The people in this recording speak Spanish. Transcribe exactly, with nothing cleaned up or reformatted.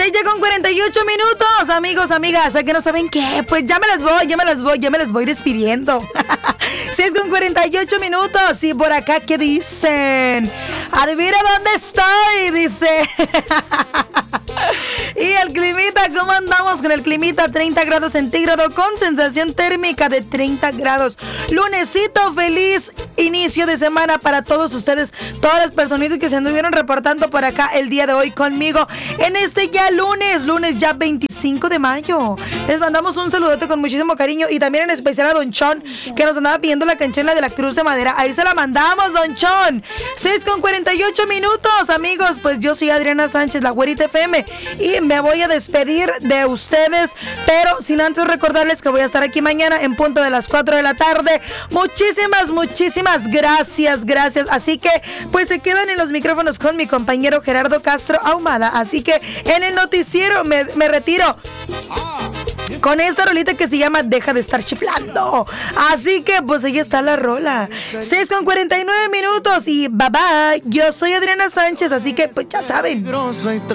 seis ya con cuarenta y ocho minutos, amigos, amigas. ¿A que no saben qué? Pues ya me las voy, ya me las voy, ya me las voy despidiendo. seis con cuarenta y ocho minutos. Y por acá, ¿qué dicen? Adivina dónde estoy, dice. Y el climita, ¿cómo andamos con el climita? treinta grados centígrados con sensación térmica de treinta grados. Lunesito, feliz inicio de semana para todos ustedes, todas las personitas que se anduvieron reportando por acá el día de hoy conmigo en este ya lunes, lunes ya veinticinco de mayo. Les mandamos un saludote con muchísimo cariño y también en especial a Don Chon, que nos andaba pidiendo la canción la de la Cruz de Madera. Ahí se la mandamos, Don Chon. seis con cuarenta y ocho minutos, amigos. Pues yo soy Adriana Sánchez, la Güerita F M, y me voy a despedir de ustedes, pero sin antes recordarles que voy a estar aquí mañana en punto de las cuatro de la tarde. Muchísimas, muchísimas gracias, gracias. Así que pues se quedan en los micrófonos con mi compañero Gerardo Castro Ahumada. Así que en el noticiero me, me retiro con esta rolita que se llama Deja de estar chiflando. Así que pues ahí está la rola. seis con cuarenta y nueve minutos y bye bye. Yo soy Adriana Sánchez, así que pues ya saben.